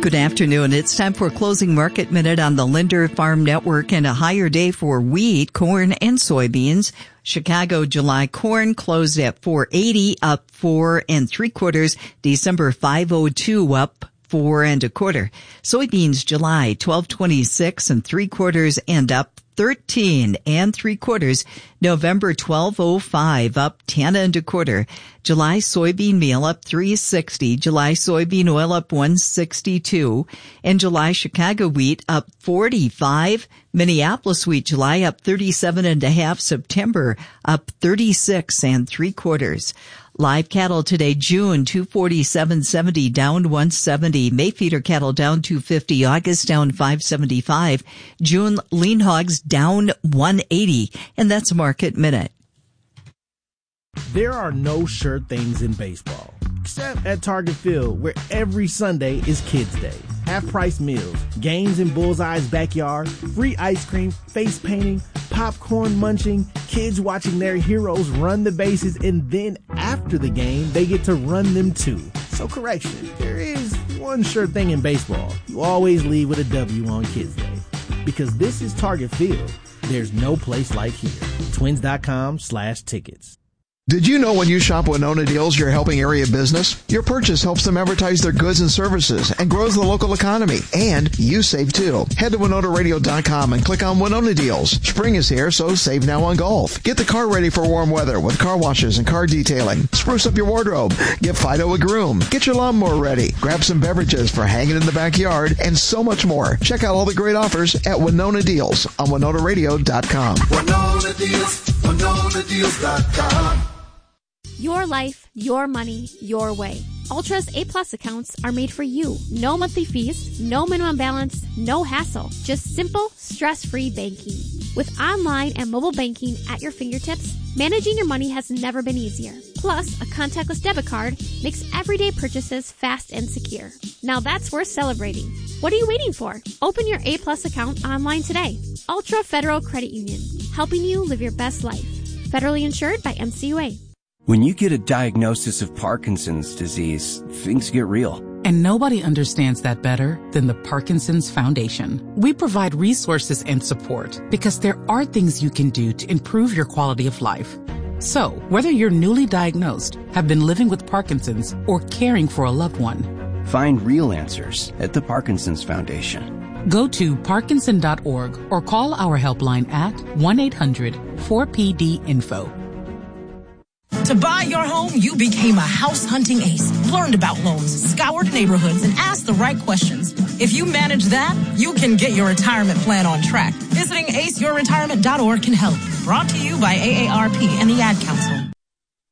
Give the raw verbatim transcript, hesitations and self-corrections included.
Good afternoon. It's time for Closing Market Minute on the Linder Farm Network and a higher day for wheat, corn, and soybeans. Chicago July corn closed at four eighty, up four and three quarters. December five oh two, up four and a quarter. Soybeans July twelve twenty-six and three quarters and up thirteen and three quarters. November twelve oh five, up ten and a quarter. July soybean meal up three sixty. July soybean oil up one sixty-two. And July Chicago wheat up forty-five. Minneapolis wheat July up thirty-seven and a half. September up thirty-six and three quarters. Live cattle today, June two forty-seven seventy, down one seventy. May feeder cattle down two fifty. August down five seventy-five. June lean hogs down one eighty. And that's a Market Minute. There are no sure things in baseball, except at Target Field, where every Sunday is Kids Day. Half-price meals, games in Bullseye's backyard, free ice cream, face painting, popcorn munching, kids watching their heroes run the bases, and then after the game, they get to run them too. So correction, there is one sure thing in baseball. You always leave with a W on Kids Day. Because this is Target Field, there's no place like here. Twins.com slash tickets. Did you know when you shop Winona Deals, you're helping area business? Your purchase helps them advertise their goods and services and grows the local economy. And you save too. Head to Winona Radio dot com and click on Winona Deals. Spring is here, so save now on golf. Get the car ready for warm weather with car washes and car detailing. Spruce up your wardrobe. Get Fido a groom. Get your lawnmower ready. Grab some beverages for hanging in the backyard and so much more. Check out all the great offers at Winona Deals on Winona Radio dot com. Winona Deals, Winona Deals dot com. Your life, your money, your way. Ultra's A-plus accounts are made for you. No monthly fees, no minimum balance, no hassle. Just simple, stress-free banking. With online and mobile banking at your fingertips, managing your money has never been easier. Plus, a contactless debit card makes everyday purchases fast and secure. Now that's worth celebrating. What are you waiting for? Open your A-plus account online today. Ultra Federal Credit Union, helping you live your best life. Federally insured by M C U A. When you get a diagnosis of Parkinson's disease, things get real. And nobody understands that better than the Parkinson's Foundation. We provide resources and support because there are things you can do to improve your quality of life. So, whether you're newly diagnosed, have been living with Parkinson's, or caring for a loved one, find real answers at the Parkinson's Foundation. Go to Parkinson dot org or call our helpline at one eight hundred four P D info. To buy your home, you became a house hunting ace, learned about loans, scoured neighborhoods, and asked the right questions. If you manage that, you can get your retirement plan on track. Visiting ace your retirement dot org can help. Brought to you by A A R P and the Ad Council.